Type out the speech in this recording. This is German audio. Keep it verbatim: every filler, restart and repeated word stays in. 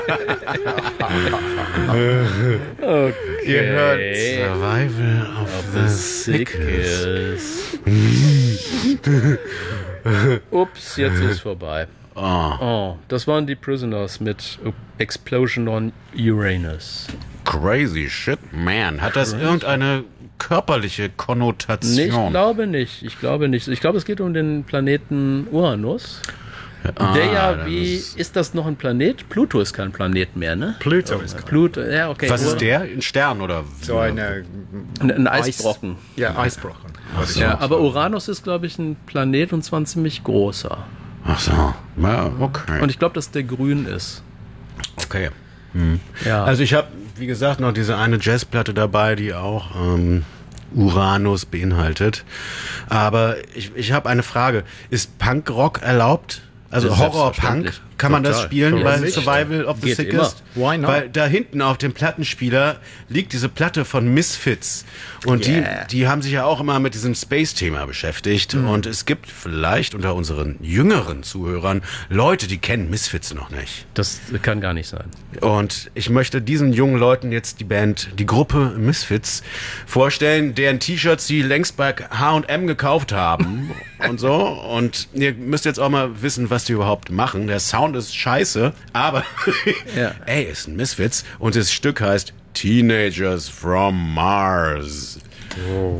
Okay. Ihr hört Survival of, Of the the Sickest. Sickest. Ups, jetzt ist vorbei. Oh, Oh, das waren die Prisoners mit Explosion on Uranus. crazy shit, man. Hat das Crazy. irgendeine körperliche Nee, ich Konnotation? glaube nicht. Ich glaube nicht. Ich glaube, es geht um den Planeten Uranus. Ah, Der ja, dann wie, ist- ist das noch ein Planet? Pluto ist kein Planet mehr, ne? Pluto ist Pluto, ja, okay. Was Ur- ist der? Ein Stern oder? so eine Ein, ein Eisbrocken. ja, Eisbrochen. Was Ja, ich- aber Uranus ist, glaube ich, ein Planet und zwar ein ziemlich großer. Ach so. Ja, okay. Und ich glaube, dass der grün ist. okay. Ja. Also ich habe, wie gesagt, noch diese eine Jazzplatte dabei, die auch ähm, Uranus beinhaltet. Aber ich, ich habe eine Frage. Ist Punkrock erlaubt? Also Ja, Horror-Punk? selbstverständlich. Kann man das Total. spielen Warum bei nicht? Survival of the Geht Sickest? immer. Why not? Weil da hinten auf dem Plattenspieler liegt diese Platte von Misfits. Und Yeah. die, die haben sich ja auch immer mit diesem Space-Thema beschäftigt. Und es gibt vielleicht unter unseren jüngeren Zuhörern Leute, die kennen Misfits noch nicht. Das kann gar nicht sein. Und ich möchte diesen jungen Leuten jetzt die Band, die Gruppe Misfits vorstellen, deren T-Shirts sie längst bei H und M gekauft haben und so. Und ihr müsst jetzt auch mal wissen, was die überhaupt machen. Der Sound ist scheiße, aber Ja. ey, ist ein Misfits und das Stück heißt Teenagers from Mars.